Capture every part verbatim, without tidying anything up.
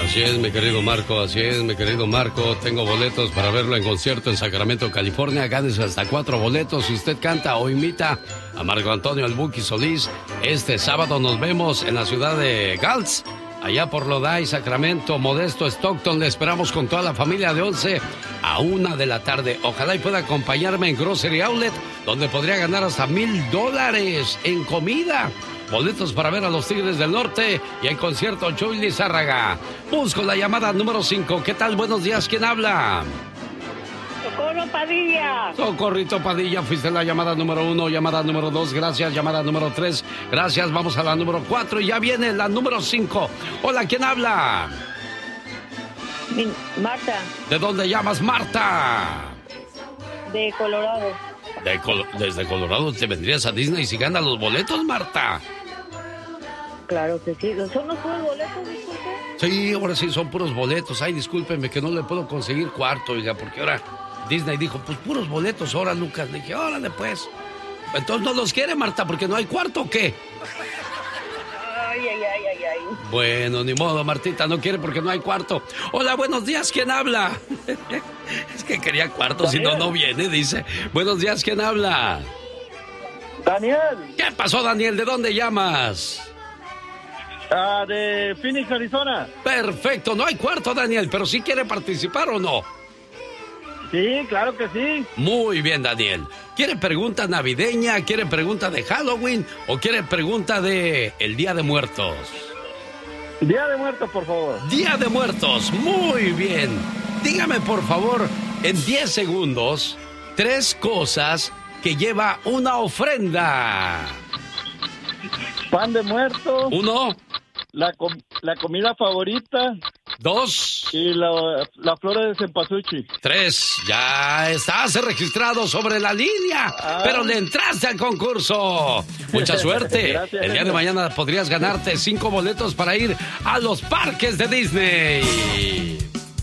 Así es, mi querido Marco, así es, mi querido Marco. Tengo boletos para verlo en concierto en Sacramento, California. Gánese hasta cuatro boletos si usted canta o imita a Marco Antonio El Buki Solís. Este sábado nos vemos en la ciudad de Gals, allá por Lodi, Sacramento, Modesto, Stockton. Le esperamos con toda la familia de once a una de la tarde. Ojalá y pueda acompañarme en Grocery Outlet, donde podría ganar hasta mil dólares en comida. Boletos para ver a los Tigres del Norte y el concierto Chuy Lizárraga. Busco la llamada número cinco. ¿Qué tal? Buenos días. ¿Quién habla? Socorro Padilla. Socorrito Padilla. Fuiste la llamada número uno, llamada número dos. Gracias. Llamada número tres. Gracias. Vamos a la número cuatro y ya viene la número cinco. Hola, ¿quién habla? Marta. ¿De dónde llamas, Marta? De Colorado. De Col- desde Colorado te vendrías a Disney si ganas los boletos, Marta. Claro que sí. ¿Son los puros boletos, disculpe? Sí, ahora sí son puros boletos. Ay, discúlpeme que no le puedo conseguir cuarto, oiga, porque ahora Disney dijo, pues puros boletos ahora, Lucas. Le dije, órale pues. Entonces no los quiere, Marta, porque no hay cuarto, ¿o qué? Ay, ay, ay, ay, ay. Bueno, ni modo, Martita, no quiere porque no hay cuarto. Hola, buenos días, ¿quién habla? Es que quería cuarto, si no, no viene, dice. Buenos días, ¿quién habla? Daniel. ¿Qué pasó, Daniel? ¿De dónde llamas? Uh, de Phoenix, Arizona. Perfecto, no hay cuarto, Daniel, pero ¿sí quiere participar o no? Sí, claro que sí. Muy bien, Daniel. ¿Quiere pregunta navideña? ¿Quiere pregunta de Halloween? ¿O quiere pregunta de el Día de Muertos? Día de Muertos, por favor. Día de Muertos, muy bien. Dígame, por favor, en diez segundos, tres cosas que lleva una ofrenda. Pan de muerto. Uno. La, com- la comida favorita. Dos. Y la, la flor de cempasúchil. Tres. Ya estás registrado sobre la línea, ah. pero le entraste al concurso. Mucha suerte. Gracias, el día de mañana podrías ganarte cinco boletos para ir a los parques de Disney.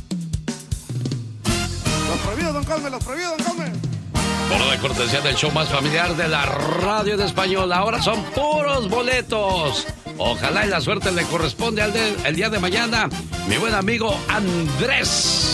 Los prohibidos, don Cosme, los prohibidos, don Cosme. Por la cortesía del show más familiar de la radio en español. Ahora son puros boletos. Ojalá y la suerte le corresponde al de, el día de mañana. Mi buen amigo Andrés.